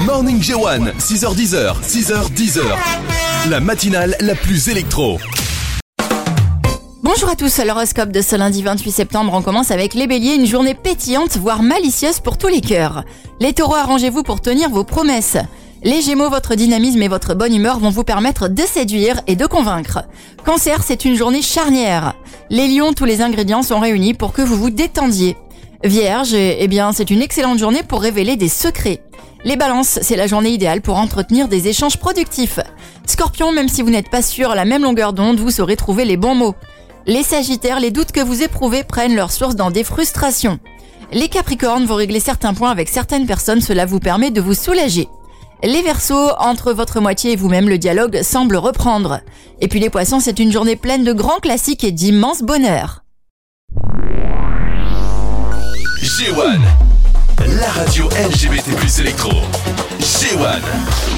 Morning J1, 6h10, 6h10. La matinale la plus électro. Bonjour à tous, l'horoscope de ce lundi 28 septembre, on commence avec les béliers, une journée pétillante, voire malicieuse pour tous les cœurs. Les taureaux, arrangez-vous pour tenir vos promesses. Les gémeaux, votre dynamisme et votre bonne humeur vont vous permettre de séduire et de convaincre. Cancer, c'est une journée charnière. Les lions, tous les ingrédients sont réunis pour que vous vous détendiez. Vierge, c'est une excellente journée pour révéler des secrets. Les balances, c'est la journée idéale pour entretenir des échanges productifs. Scorpion, même si vous n'êtes pas sur la même longueur d'onde, vous saurez trouver les bons mots. Les sagittaires, les doutes que vous éprouvez prennent leur source dans des frustrations. Les capricornes, vous réglez certains points avec certaines personnes, cela vous permet de vous soulager. Les verseaux, entre votre moitié et vous-même, le dialogue semble reprendre. Et puis les poissons, c'est une journée pleine de grands classiques et d'immense bonheur. J1, la radio LGBT+ électro. J1.